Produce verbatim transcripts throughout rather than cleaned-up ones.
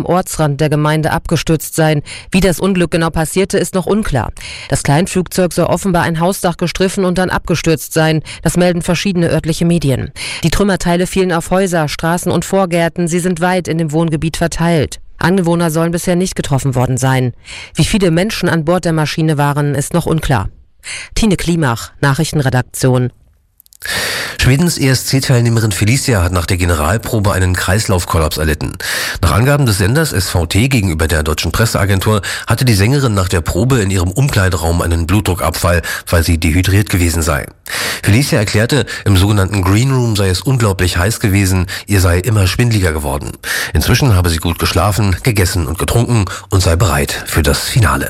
Ortsrand der Gemeinde abgestürzt sein. Wie das Unglück genau passierte, ist noch unklar. Das Kleinflugzeug soll offenbar ein Hausdach gestriffen und dann abgestürzt sein. Das melden verschiedene örtliche Medien. Die Trümmerteile fielen auf Häuser, Straßen und Vorgärten. Sie sind weit in dem Wohngebiet verteilt. Anwohner sollen bisher nicht getroffen worden sein. Wie viele Menschen an Bord der Maschine waren, ist noch unklar. Tine Klimach, Nachrichtenredaktion. Schwedens E S C-Teilnehmerin Felicia hat nach der Generalprobe einen Kreislaufkollaps erlitten. Nach Angaben des Senders S V T gegenüber der deutschen Presseagentur hatte die Sängerin nach der Probe in ihrem Umkleideraum einen Blutdruckabfall, weil sie dehydriert gewesen sei. Felicia erklärte, im sogenannten Green Room sei es unglaublich heiß gewesen, ihr sei immer schwindeliger geworden. Inzwischen habe sie gut geschlafen, gegessen und getrunken und sei bereit für das Finale.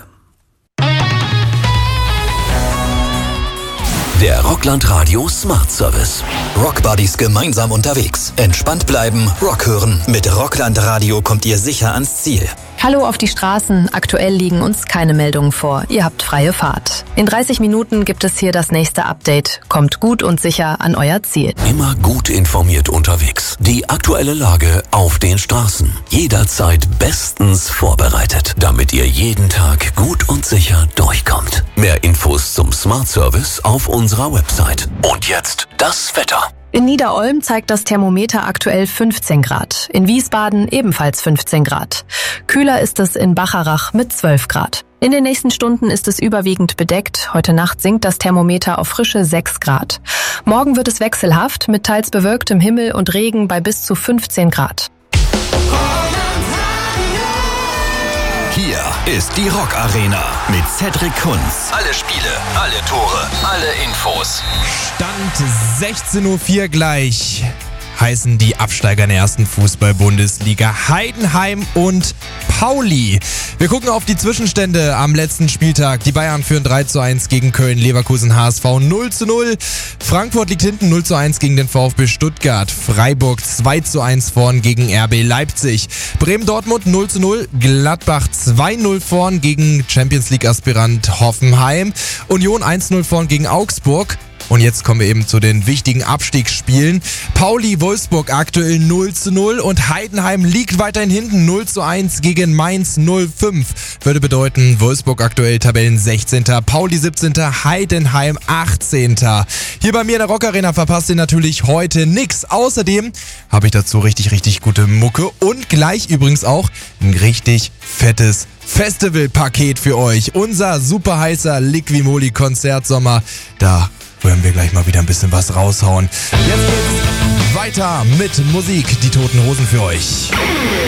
Der Rockland Radio Smart Service. Rockbuddies gemeinsam unterwegs. Entspannt bleiben, Rock hören. Mit Rockland Radio kommt ihr sicher ans Ziel. Hallo auf die Straßen. Aktuell liegen uns keine Meldungen vor. Ihr habt freie Fahrt. In dreißig Minuten gibt es hier das nächste Update. Kommt gut und sicher an euer Ziel. Immer gut informiert unterwegs. Die aktuelle Lage auf den Straßen. Jederzeit bestens vorbereitet, damit ihr jeden Tag gut und sicher durchkommt. Mehr Infos zum Smart Service auf unserer Website. Und jetzt das Wetter. In Niederolm zeigt das Thermometer aktuell fünfzehn Grad. In Wiesbaden ebenfalls fünfzehn Grad. Kühler ist es in Bacharach mit zwölf Grad. In den nächsten Stunden ist es überwiegend bedeckt. Heute Nacht sinkt das Thermometer auf frische sechs Grad. Morgen wird es wechselhaft mit teils bewölktem Himmel und Regen bei bis zu fünfzehn Grad. Hier ist die Rock Arena mit Cedric Kunz. Alle Spiele, alle Tore, alle Infos. Stand sechzehn Uhr vier gleich heißen die Absteiger in der ersten Fußball-Bundesliga Heidenheim und Pauli. Wir gucken auf die Zwischenstände am letzten Spieltag. Die Bayern führen drei zu eins gegen Köln, Leverkusen H S V null zu null. Frankfurt liegt hinten null zu eins gegen den VfB Stuttgart. Freiburg zwei zu eins vorn gegen R B Leipzig. Bremen-Dortmund null zu null. Gladbach zwei zu null vorn gegen Champions-League-Aspirant Hoffenheim. Union eins zu null vorn gegen Augsburg. Und jetzt kommen wir eben zu den wichtigen Abstiegsspielen. Pauli-Wolfsburg aktuell null zu null und Heidenheim liegt weiterhin hinten null zu eins gegen Mainz null fünf. Würde bedeuten, Wolfsburg aktuell Tabellen sechzehnter, Pauli siebzehnter, Heidenheim achtzehnter. Hier bei mir in der Rock Arena verpasst ihr natürlich heute nix. Außerdem habe ich dazu richtig, richtig gute Mucke und gleich übrigens auch ein richtig fettes Festivalpaket für euch. Unser super heißer Liquimoli Konzertsommer. Da wollen wir gleich mal wieder ein bisschen was raushauen. Jetzt geht's weiter mit Musik. Die Toten Hosen für euch.